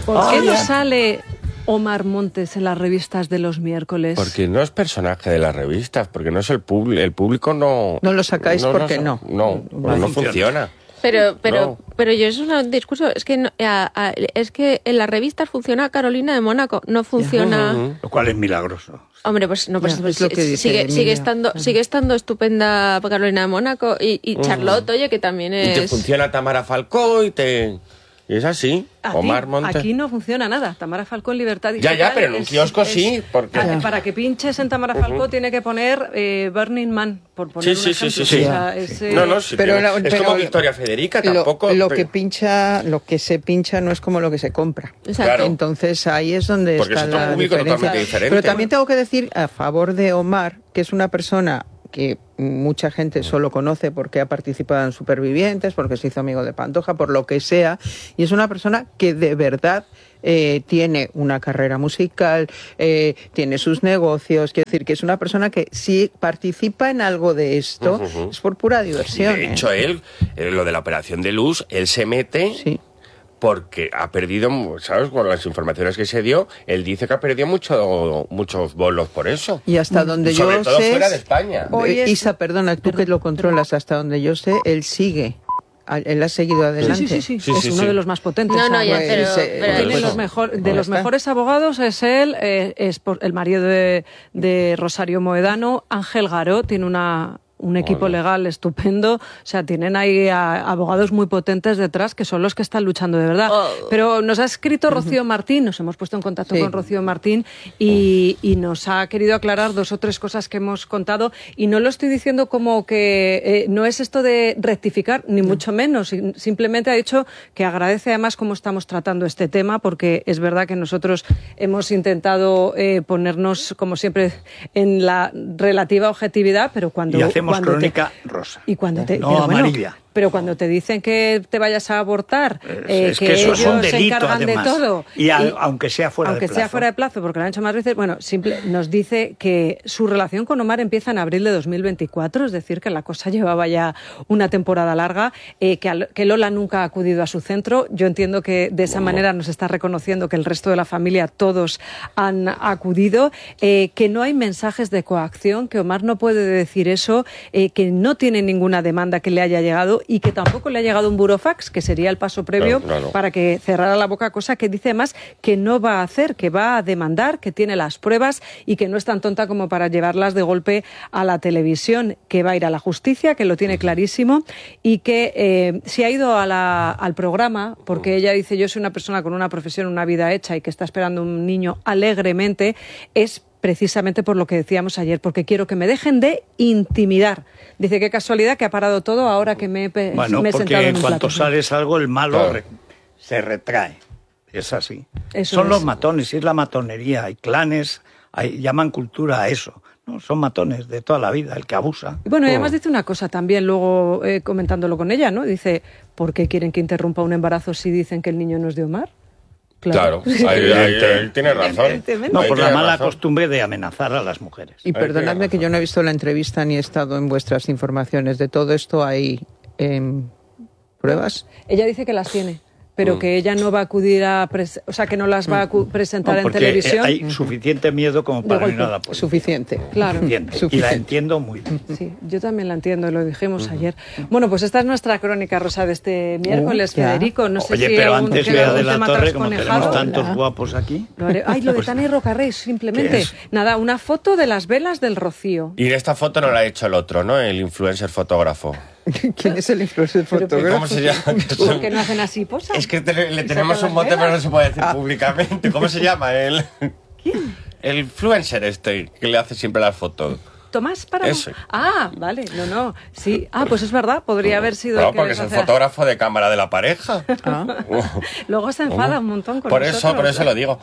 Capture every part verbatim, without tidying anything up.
¿Por qué no sale Omar Montes en las revistas de los miércoles? Porque no es personaje de las revistas, porque no es el público, el público no... No lo sacáis no, porque no. No, no, no, no funciona. Pero, pero, no. pero yo es un discurso, es que no, a, a, es que en las revistas funciona Carolina de Mónaco, no funciona. Uh-huh. Lo cual es milagroso. Hombre, pues no, pues, Ya, pues es lo que dice sigue, Emilia. sigue estando, Claro. sigue estando estupenda Carolina de Mónaco y, y Charlotte, Uh-huh. oye, que también es. Y te funciona Tamara Falcó y te... Y es así, A Omar ti, Montes. Aquí no funciona nada. Tamara Falcó en Libertad Ya, Digital. ya, pero en un es- kiosco es- sí, porque... Para, para que pinches en Tamara Falcó Uh-huh. tiene que poner eh, Burning Man, por poner Sí, un sí, sí, ejemplo. sí, sí. O sea, es, eh, No, no, sí, Pero pero la- es pero como Victoria Federica, Lo, tampoco... lo pero- que pincha, lo que se pincha no es como lo que se compra. Exacto. Claro. Entonces ahí es donde Porque está es otro la público diferencia. totalmente diferente. Pero también tengo que decir a favor de Omar, que es una persona que mucha gente solo conoce porque ha participado en Supervivientes, porque se hizo amigo de Pantoja, por lo que sea, y es una persona que de verdad eh, tiene una carrera musical, eh, tiene sus negocios, quiero decir que es una persona que si participa en algo de esto Ujú. es por pura Y diversión. de ¿eh? hecho, él, eh, lo de la operación de luz, él se mete... Sí. Porque ha perdido, ¿sabes? Con las informaciones que se dio, él dice que ha perdido mucho, muchos bolos por eso. Y hasta donde Sobre yo todo sé, fuera de España. Hoy Eh, es- Isa, perdona, tú que lo controlas, hasta donde yo sé, él sigue, A- él ha seguido Sí, adelante. sí, sí, sí, Sí, es sí, uno sí. de los más potentes. No, no, además. ya, Pues, pero, eh, pero- Tiene Pues, los mejor, de ya los está. mejores abogados es él, eh, es por- el marido de, de Rosario Moedano, Ángel Garó, tiene una un equipo Vale. legal estupendo, o sea, tienen ahí a, abogados muy potentes detrás que son los que están luchando de verdad. Oh. Pero nos ha escrito Rocío Martín, nos hemos puesto en contacto Sí. con Rocío Martín y, y nos ha querido aclarar dos o tres cosas que hemos contado y no lo estoy diciendo como que eh, no es esto de rectificar, ni mucho menos, sim- simplemente ha dicho que agradece además cómo estamos tratando este tema porque es verdad que nosotros hemos intentado eh, ponernos, como siempre, en la relativa objetividad, pero cuando... Y hacemos cuando te- crónica rosa. y cuando te, No pero bueno, amarilla. pero cuando te dicen que te vayas a abortar, eh, es que, que eso ellos es un se delito, encargan además. de todo. Y a- aunque sea fuera de aunque sea plazo. fuera de plazo, porque lo han hecho más veces, bueno, simple, nos dice que su relación con Omar empieza en abril de dos mil veinticuatro, es decir, que la cosa llevaba ya una temporada larga, eh, que, al- que Lola nunca ha acudido a su centro. Yo entiendo que de esa manera nos está reconociendo que el resto de la familia, todos han acudido, eh, que no hay mensajes de coacción, que Omar no puede decir eso, eh, que no tiene ninguna demanda que le haya llegado y que tampoco le ha llegado un burofax, que sería el paso previo Claro, claro. para que cerrara la boca, cosa que dice más que no va a hacer, que va a demandar, que tiene las pruebas y que no es tan tonta como para llevarlas de golpe a la televisión, que va a ir a la justicia, que lo tiene clarísimo y que eh, si ha ido a la- al programa, porque ella dice yo soy una persona con una profesión, una vida hecha y que está esperando un niño alegremente, es precisamente por lo que decíamos ayer, porque quiero que me dejen de intimidar. Dice qué casualidad que ha parado todo ahora que me, he pe- Bueno, me he sentado porque en un cuanto plato. sales algo, el malo Claro. re- se retrae. Es así. Eso Son es. los matones, y es la matonería. Hay clanes, hay, llaman cultura a eso. ¿No? Son matones de toda la vida, el que abusa. Y bueno, y además dice una cosa también, luego eh, comentándolo con ella, ¿no? Dice, ¿por qué quieren que interrumpa un embarazo si dicen que el niño no es de Omar? Claro, ahí, ahí- ahí tiene razón. Evidentemente. No, Ahí por la tiene mala razón. costumbre de amenazar a las mujeres. Y Ahí perdonadme tiene que razón. yo no he visto la entrevista ni he estado en vuestras informaciones. De todo esto hay em, pruebas. Ella dice que las tiene, pero Mm. que ella no va a acudir a... pres- o sea, que no las va a acu- presentar No, en porque televisión. hay suficiente miedo como para golpe. ir a la policía. Suficiente. Claro. Entiendo. Y la Suficiente. entiendo muy bien. Sí, yo también la entiendo, lo dijimos ayer. Bueno, pues esta es nuestra crónica rosa de este miércoles, ya. Federico. No sé Oye, si pero algún- antes queda vea algún de la tema torre, como trasconejado. tenemos tantos Hola. guapos aquí. Lo haré. Ay, lo de Pues- Tania y Rocarrey, simplemente. ¿Qué es? Nada, una foto de las velas del Rocío. Y esta foto no la ha hecho el otro, ¿no? El influencer fotógrafo. ¿Quién es el influencer ¿Cómo fotógrafo? se llama? ¿Por qué no hacen así posas? Es que te- le ¿Y tenemos sacan un las mote, pero no velas? se puede decir públicamente. ¿Cómo se llama él? ¿Quién? El influencer este, que le hace siempre las fotos. Tomás para. Ese. Ah, vale, no, no. Sí, ah, pues es verdad, podría haber sido. No, el que porque les es el hace- fotógrafo de cámara de la pareja. Ah. Luego se enfada un montón con Por nosotros. eso, por eso lo digo.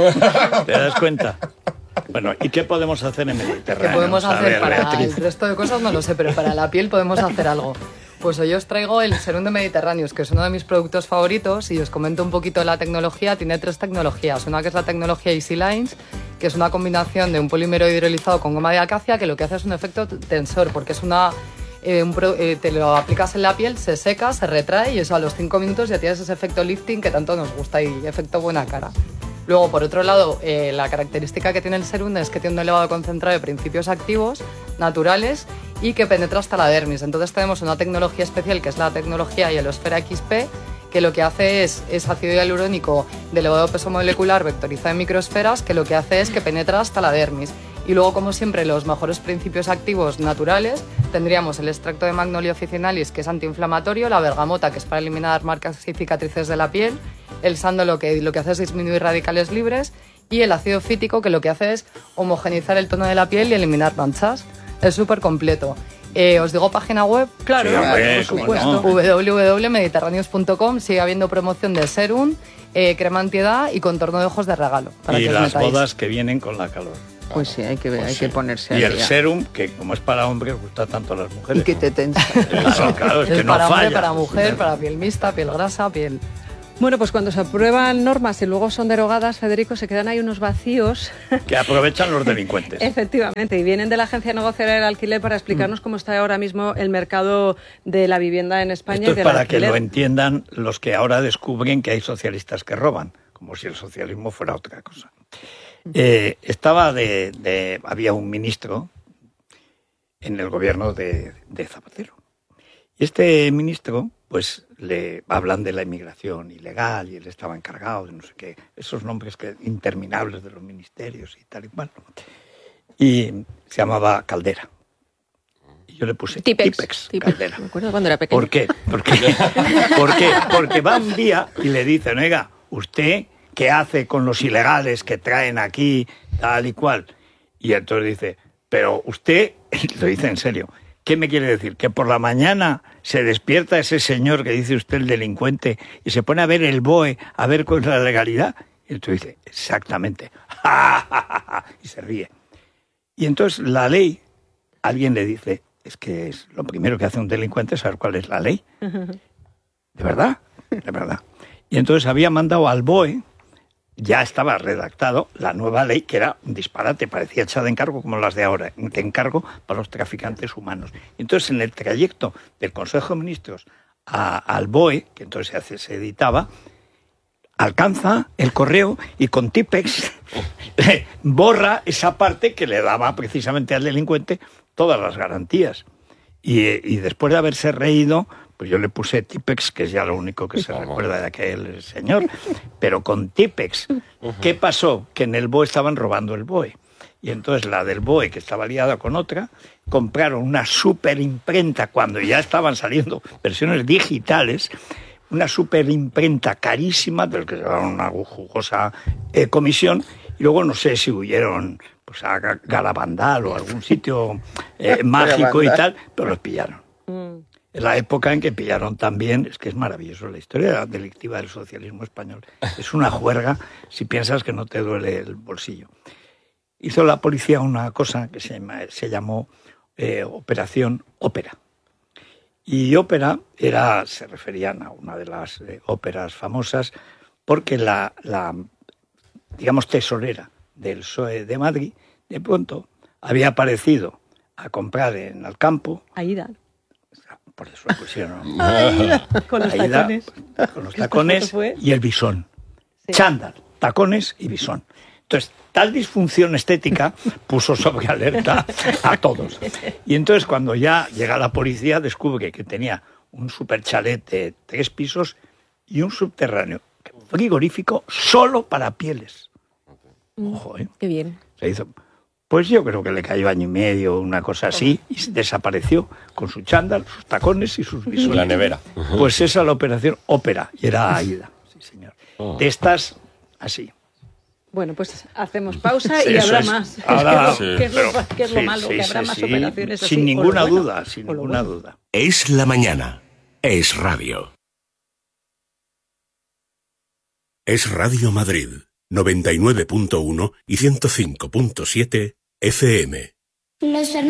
¿Te das cuenta? Bueno, ¿y qué podemos hacer en ¿Qué Mediterráneo? podemos A hacer ver, para Beatriz. el resto de cosas? No lo sé, pero para la piel podemos hacer algo. Pues hoy os traigo el Serum de Mediterráneos, que es uno de mis productos favoritos, y os comento un poquito la tecnología. Tiene tres tecnologías. Una que es la tecnología Easy Lines, que es una combinación de un polímero hidrolizado con goma de acacia, que lo que hace es un efecto tensor, porque es una eh, un pro, eh, te lo aplicas en la piel, se seca, se retrae y eso a los cinco minutos ya tienes ese efecto lifting que tanto nos gusta y efecto buena cara. Luego, por otro lado, eh, la característica que tiene el serum es que tiene un elevado concentrado de principios activos naturales y que penetra hasta la dermis. Entonces tenemos una tecnología especial que es la tecnología Hielosfera X P, que lo que hace es, es ácido hialurónico de elevado peso molecular vectorizado en microesferas, que lo que hace es que penetra hasta la dermis. Y luego, como siempre, los mejores principios activos naturales, tendríamos el extracto de Magnolia officinalis, que es antiinflamatorio, la bergamota, que es para eliminar marcas y cicatrices de la piel, el sándalo, que lo que hace es disminuir radicales libres, y el ácido fítico, que lo que hace es homogeneizar el tono de la piel y eliminar manchas. Es súper completo. Eh, ¿Os digo página web? Claro, Sí, hombre, por supuesto. no. w w w punto mediterráneos punto com. Sigue habiendo promoción de serum, eh, crema antiedad y contorno de ojos de regalo. Para y que os las metáis. bodas que vienen con la calor. Pues sí, hay que, Pues hay sí. que ponerse Y al el día. serum, que como es para hombres, gusta tanto a las mujeres. Y que te tensa. Claro, claro, es Es que no para hombre, falla. para mujer, para piel mixta, piel grasa, piel... Bueno, pues cuando se aprueban normas y luego son derogadas, Federico, se quedan ahí unos vacíos. Que aprovechan los delincuentes. Efectivamente, y vienen de la Agencia Negociadora del Alquiler para explicarnos cómo está ahora mismo el mercado de la vivienda en España. Esto y es del para que alquiler. lo entiendan los que ahora descubren que hay socialistas que roban, como si el socialismo fuera otra cosa. Eh, estaba de, de- había un ministro en el gobierno de, de Zapatero. Y este ministro, pues le hablan de la inmigración ilegal y él estaba encargado de no sé qué, esos nombres que interminables de los ministerios y tal y cual. Y se llamaba Caldera. Y yo le puse Tipex. Tipex, Tipex. Caldera. Me acuerdo cuando era pequeño. ¿Por qué? ¿Por qué? ¿Por qué? Porque va un día y le dicen, oiga, ¿usted qué hace con los ilegales que traen aquí, tal y cual? Y entonces dice, pero usted, lo dice en serio, ¿qué me quiere decir? ¿Que por la mañana se despierta ese señor que dice usted el delincuente y se pone a ver el B O E, a ver cuál es la legalidad? Y entonces dice, exactamente. Y se ríe. Y entonces la ley, alguien le dice, es que es lo primero que hace un delincuente es saber cuál es la ley. ¿De verdad? De verdad. Y entonces había mandado al B O E, ya estaba redactado la nueva ley, que era un disparate, parecía echada de encargo como las de ahora, de encargo para los traficantes humanos. Y entonces en el trayecto del Consejo de Ministros a, al B O E, que entonces se, hace, se editaba, alcanza el correo y con Tipex borra esa parte que le daba precisamente al delincuente todas las garantías. Y, y después de haberse reído, pues yo le puse Tipex, que es ya lo único que se recuerda de aquel señor. Pero con Tipex, ¿qué pasó? Que en el B O E estaban robando el B O E. Y entonces la del B O E, que estaba liada con otra, compraron una superimprenta cuando ya estaban saliendo versiones digitales, una superimprenta carísima, del que llevaron una jugosa eh, comisión, y luego no sé si huyeron pues, a Garabandal o a algún sitio eh, mágico y tal, pero los pillaron. Mm. En la época en que pillaron también, es que es maravilloso, la historia delictiva del socialismo español es una juerga si piensas que no te duele el bolsillo. Hizo la policía una cosa que se, llama, se llamó eh, Operación Ópera. Y ópera era, se referían a una de las eh, óperas famosas porque la, la, digamos, tesorera del P S O E de Madrid, de pronto había aparecido a comprar en el campo. Aida. Por eso le pusieron. Aida, con los Aida, tacones. con los ¿Qué tacones foto fue? y el bisón. Sí. Chándal, tacones y bisón. Entonces, tal disfunción estética puso sobre alerta a todos. Y entonces, cuando ya llega la policía, descubre que tenía un super chalet de tres pisos y un subterráneo frigorífico solo para pieles. Ojo, ¿eh? Qué bien. Se hizo. Pues yo creo que le cayó año y medio, una cosa así, y desapareció con su chándal, sus tacones y sus bisones. La nevera. Pues esa es la operación Ópera, y era Aida, sí señor. De estas, así. Bueno, pues hacemos pausa Sí, y eso habrá es. más. Ahora, ¿Qué es lo, qué es lo- pero- qué es lo sí, malo? sí, que habrá sí, más sí. operaciones así. Sin o lo ninguna bueno, duda, sin o lo ninguna bueno. duda. Es la mañana. Es radio. Es Radio Madrid, noventa y nueve punto uno y ciento cinco punto siete F M. Los